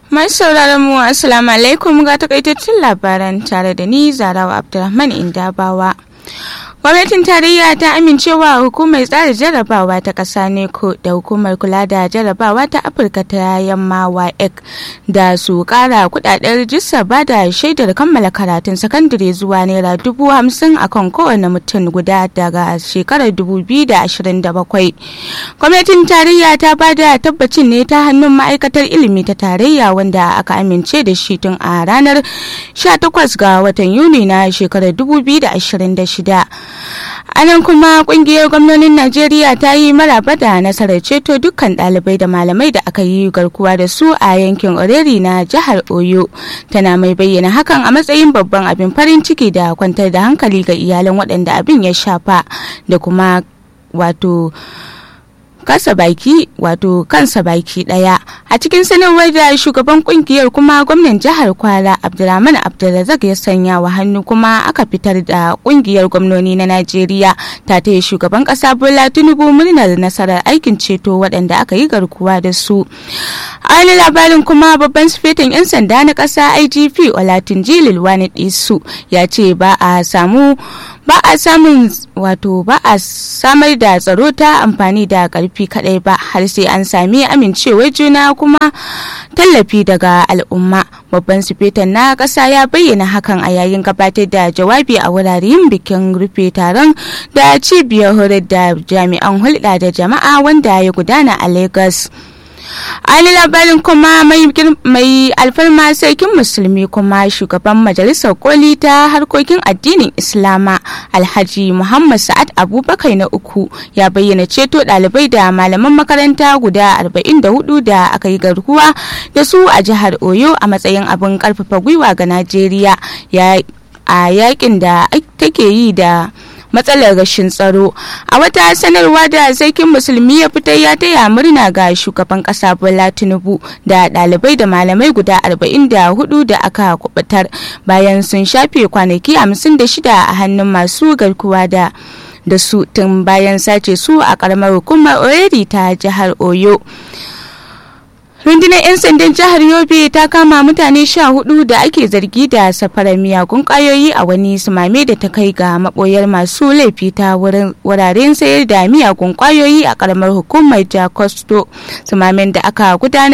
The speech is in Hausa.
Masu sauraron mu assalamu alaikum ga takaitaccen labaran tare da ni Zarawa Abdulrahman Indabawa. Gwamnatin tarayya ta amincewa hukumar tsara jarrabawa ta ƙasa NECO da hukumar kula da jarrabawa ta Afirka ta Yamma WAEC da su ƙara kuɗaɗen rijistar ba da shaidar kammala karatun sakandare zuwa naira 50,000 akan kowane mutum guda daga shekarar 2027. Gwamnatin tarayya ta ba da tabbacin ne ta hannun ma'aikatar ilimi ta tarayya wanda aka amince da shi tun a ranar 18 ga watan Yuni na shekarar 2026. A nan kuma kungiyar gwamnonin Najeriya ta yi maraba da nasarar ceto dukkan ɗalibai da malamai da aka yi garkuwa da su a yankin Oreri na jihar Oyo. Tana mai bayyana hakan a matsayin babban abin farin ciki da kwantar da hankali ga iyalan waɗanda abin ya shafa da kuma kansa baki daya. A cikin sanarwar da shugaban kungiyar kuma gwamnan jihar Kwara Abdulrahman Abdulrazak ya sanya wa hannu kuma aka fitar da kungiyar gwamnoni na Najeriya ta taya shugaban kasa Bola Tinubu murnar nasarar aikin ceto waɗanda aka yi garkuwa da su. A wani labarin kuma babban sufetin 'yan sanda na ƙasa IGP Olatunji Lilwani Disu ya ce ba a samar da tsaro ta amfani da ƙarfi kadai ba har sai an sami amincewar juna kuma tallafi daga al'umma. Babban sufetan na ƙasa ya bayyana hakan a yayin gabatar da jawabi a wuraren bikin rufe taron da cibiyar horar da jami'an hulɗa da jama'a wanda ya gudana a Lagos. A wani labarin kuma mai alfarma sarkin musulmi kuma shugaban majalisar koli ta harkokin addinin Islama Alhaji Muhammad Sa'ad Abubakar na uku ya bayyana ceto ɗalibai da malaman makaranta guda 44 da aka yi garkuwa da su a jihar Oyo a matsayin abin karfafa gwiwa ga Najeriya a yakin da take yi da matsalar rashin tsaro. A wata sanarwa da sarkin musulmi ya fitar ya taya murna ga shugaban kasa Bola Tinubu da ɗalibai da malamai guda 44 da aka kubutar bayan sun shafe kwanaki 56 a hannun masu garkuwa da su tun bayan sace su a karamar hukumar Oreri ta jihar Oyo. Rundunar 'yan sandan jihar Yobe ta kama mutane 14 da ake zargi da safarar miyagun kwayoyi a wani sumame da ta kai ga maboyar masu laifi ta wuraren sayar da miyagun kwayoyi a karamar hukumar Jakosto. Sumamen da aka gudanar